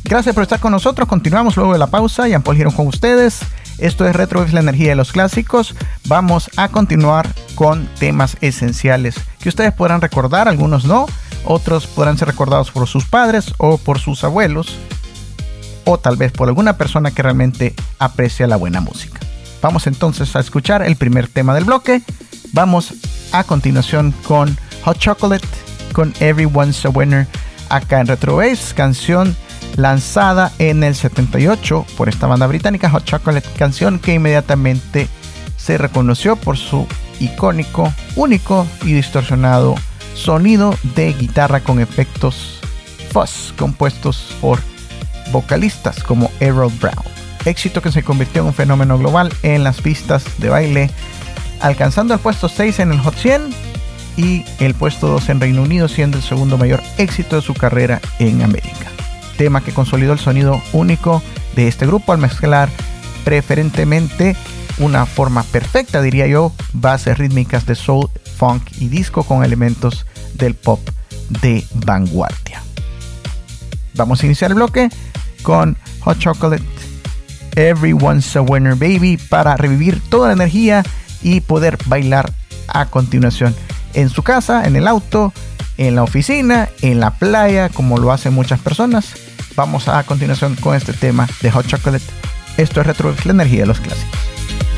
Gracias por estar con nosotros. Continuamos luego de la pausa. Jean-Paul Girón con ustedes. Esto es Retrowaves, la energía de los clásicos. Vamos a continuar con temas esenciales que ustedes podrán recordar, algunos no, otros podrán ser recordados por sus padres o por sus abuelos, o tal vez por alguna persona que realmente aprecia la buena música. Vamos entonces a escuchar el primer tema del bloque. Vamos a continuación con Hot Chocolate, con Everyone's a Winner, acá en Retrowaves, canción lanzada en el 78 por esta banda británica, Hot Chocolate, canción que inmediatamente se reconoció por su icónico, único y distorsionado sonido de guitarra con efectos fuzz compuestos por vocalistas como Errol Brown. Éxito que se convirtió en un fenómeno global en las pistas de baile, alcanzando el puesto 6 en el Hot 100 y el puesto 2 en Reino Unido, siendo el segundo mayor éxito de su carrera en América. Tema que consolidó el sonido único de este grupo al mezclar preferentemente una forma perfecta, diría yo, bases rítmicas de soul, funk y disco con elementos del pop de vanguardia. Vamos a iniciar el bloque con Hot Chocolate, Everyone's a Winner Baby, para revivir toda la energía y poder bailar a continuación en su casa, en el auto, en la oficina, en la playa, como lo hacen muchas personas. Vamos a continuación con este tema de Hot Chocolate. Esto es Retrowaves, la energía de los clásicos.